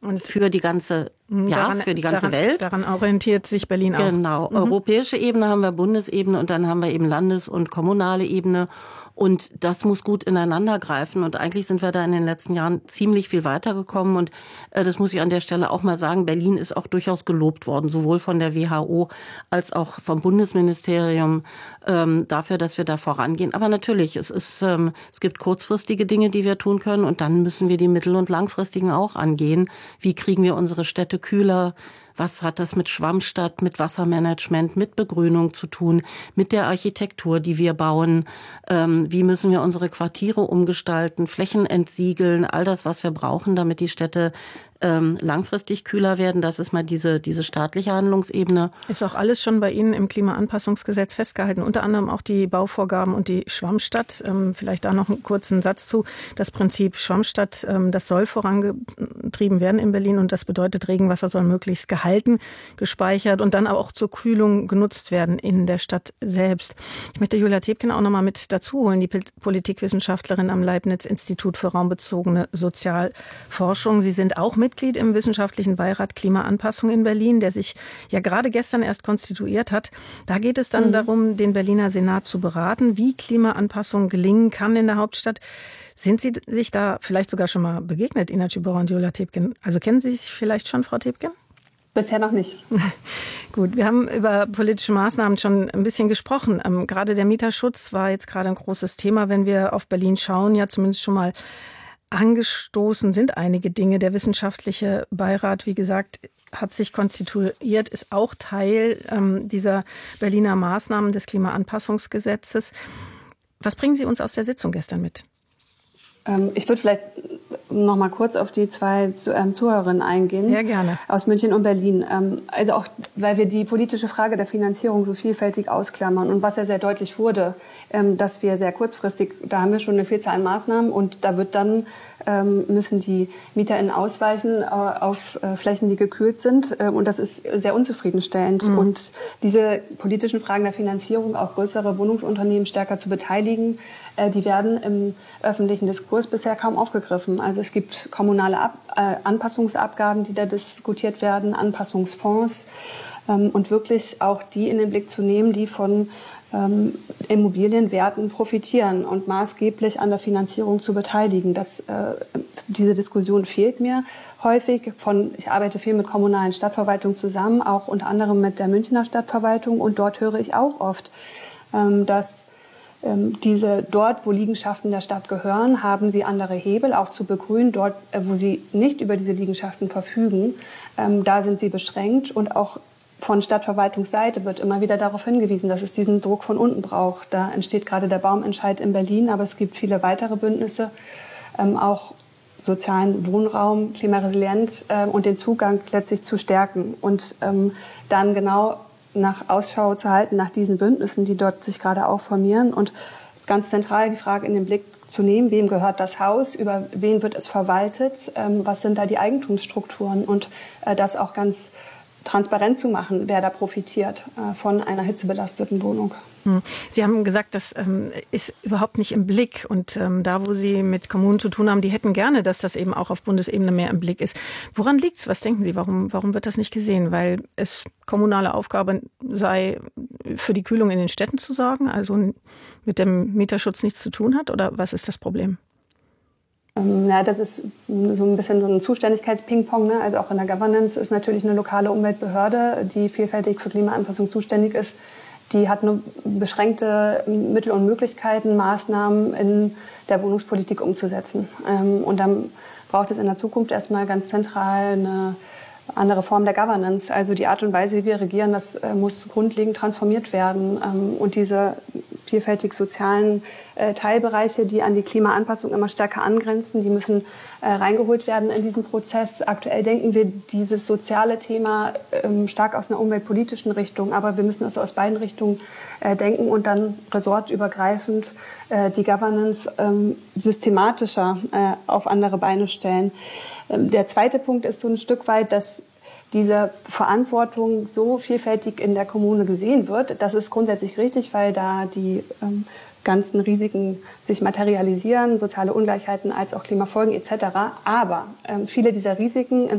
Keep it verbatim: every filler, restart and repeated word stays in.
Und für die ganze, ja, daran, für die ganze daran, Welt. Daran orientiert sich Berlin auch. Genau. Mhm. Europäische Ebene haben wir, Bundesebene und dann haben wir eben Landes- und kommunale Ebene. Und das muss gut ineinander greifen. Und eigentlich sind wir da in den letzten Jahren ziemlich viel weitergekommen. Und äh, das muss ich an der Stelle auch mal sagen. Berlin ist auch durchaus gelobt worden, sowohl von der W H O als auch vom Bundesministerium ähm, dafür, dass wir da vorangehen. Aber natürlich, es ist, ähm, es gibt kurzfristige Dinge, die wir tun können. Und dann müssen wir die mittel- und langfristigen auch angehen. Wie kriegen wir unsere Städte kühler? Was hat das mit Schwammstadt, mit Wassermanagement, mit Begrünung zu tun, mit der Architektur, die wir bauen? Ähm, wie müssen wir unsere Quartiere umgestalten, Flächen entsiegeln, all das, was wir brauchen, damit die Städte ähm, langfristig kühler werden? Das ist mal diese, diese staatliche Handlungsebene. Ist auch alles schon bei Ihnen im Klimaanpassungsgesetz festgehalten, unter anderem auch die Bauvorgaben und die Schwammstadt. Ähm, vielleicht da noch einen kurzen Satz zu. Das Prinzip Schwammstadt, ähm, das soll vorangetrieben werden in Berlin und das bedeutet, Regenwasser soll möglichst gehalten, gespeichert und dann aber auch zur Kühlung genutzt werden in der Stadt selbst. Ich möchte Julia Tebken auch noch mal mit dazu holen, die Politikwissenschaftlerin am Leibniz-Institut für raumbezogene Sozialforschung. Sie sind auch Mitglied im wissenschaftlichen Beirat Klimaanpassung in Berlin, der sich ja gerade gestern erst konstituiert hat. Da geht es dann mhm. darum, den Berliner Senat zu beraten, wie Klimaanpassung gelingen kann in der Hauptstadt. Sind Sie sich da vielleicht sogar schon mal begegnet, Ina Tschibora und Julia Tebken? Also kennen Sie sich vielleicht schon, Frau Tebken? Bisher noch nicht. Gut, wir haben über politische Maßnahmen schon ein bisschen gesprochen. Ähm, gerade der Mieterschutz war jetzt gerade ein großes Thema, wenn wir auf Berlin schauen, ja zumindest schon mal angestoßen sind einige Dinge. Der wissenschaftliche Beirat, wie gesagt, hat sich konstituiert, ist auch Teil ähm, dieser Berliner Maßnahmen des Klimaanpassungsgesetzes. Was bringen Sie uns aus der Sitzung gestern mit? Ähm, ich würde vielleicht noch mal kurz auf die zwei ähm, Zuhörerinnen eingehen. Ja, gerne. Aus München und Berlin. Ähm, also auch, weil wir die politische Frage der Finanzierung so vielfältig ausklammern und was ja sehr deutlich wurde, ähm, dass wir sehr kurzfristig, da haben wir schon eine Vielzahl an Maßnahmen und da wird dann ähm, müssen die MieterInnen ausweichen äh, auf äh, Flächen, die gekühlt sind äh, und das ist sehr unzufriedenstellend. Mhm. Und diese politischen Fragen der Finanzierung, auch größere Wohnungsunternehmen stärker zu beteiligen, äh, die werden im öffentlichen Diskurs bisher kaum aufgegriffen. Also es gibt kommunale Ab- äh, Anpassungsabgaben, die da diskutiert werden, Anpassungsfonds ähm, und wirklich auch die in den Blick zu nehmen, die von ähm, Immobilienwerten profitieren und maßgeblich an der Finanzierung zu beteiligen. Das, äh, diese Diskussion fehlt mir häufig. Von, ich arbeite viel mit kommunalen Stadtverwaltungen zusammen, auch unter anderem mit der Münchner Stadtverwaltung und dort höre ich auch oft, ähm, dass diese dort, wo Liegenschaften der Stadt gehören, haben sie andere Hebel, auch zu begrünen. Dort, wo sie nicht über diese Liegenschaften verfügen, ähm, da sind sie beschränkt. Und auch von Stadtverwaltungsseite wird immer wieder darauf hingewiesen, dass es diesen Druck von unten braucht. Da entsteht gerade der Baumentscheid in Berlin, aber es gibt viele weitere Bündnisse, ähm, auch sozialen Wohnraum, klimaresilient äh, und den Zugang letztlich zu stärken. Und ähm, dann genau nach Ausschau zu halten, nach diesen Bündnissen, die dort sich gerade auch formieren. Und ganz zentral die Frage in den Blick zu nehmen, wem gehört das Haus, über wen wird es verwaltet, ähm, was sind da die Eigentumsstrukturen und äh, das auch ganz transparent zu machen, wer da profitiert äh, von einer hitzebelasteten Wohnung. Sie haben gesagt, das ähm, ist überhaupt nicht im Blick. Und ähm, da, wo Sie mit Kommunen zu tun haben, die hätten gerne, dass das eben auch auf Bundesebene mehr im Blick ist. Woran liegt es? Was denken Sie? Warum, warum wird das nicht gesehen? Weil es kommunale Aufgabe sei, für die Kühlung in den Städten zu sorgen, also mit dem Mieterschutz nichts zu tun hat? Oder was ist das Problem? Ja, das ist so ein bisschen so ein Zuständigkeits-Ping-Pong. Ne? Also auch in der Governance ist natürlich eine lokale Umweltbehörde, die vielfältig für Klimaanpassung zuständig ist. Die hat nur beschränkte Mittel und Möglichkeiten, Maßnahmen in der Wohnungspolitik umzusetzen. Und dann braucht es in der Zukunft erstmal ganz zentral eine andere Form der Governance. Also die Art und Weise, wie wir regieren, das muss grundlegend transformiert werden. Und diese vielfältig sozialen äh, Teilbereiche, die an die Klimaanpassung immer stärker angrenzen, die müssen äh, reingeholt werden in diesen Prozess. Aktuell denken wir dieses soziale Thema ähm, stark aus einer umweltpolitischen Richtung, aber wir müssen es aus beiden Richtungen äh, denken und dann ressortübergreifend äh, die Governance ähm, systematischer äh, auf andere Beine stellen. Ähm, der zweite Punkt ist so ein Stück weit, dass diese Verantwortung so vielfältig in der Kommune gesehen wird. Das ist grundsätzlich richtig, weil da die ähm, ganzen Risiken sich materialisieren, soziale Ungleichheiten als auch Klimafolgen et cetera. Aber ähm, viele dieser Risiken,